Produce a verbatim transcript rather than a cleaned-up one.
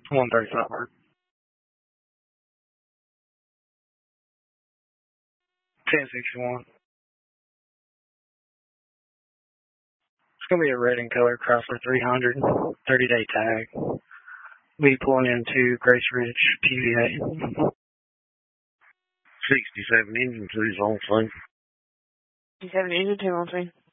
one thirty-five. ten sixty-one. It's going to be a red and color Chrysler three hundred, thirty day tag. Be pulling into Grace Ridge, P V A. sixty-seven engine, two's on scene. sixty-seven engine, two on scene.